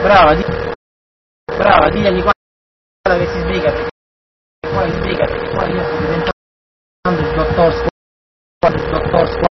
brava, digli guarda che si sbriga, perché poi io sto diventando il dottor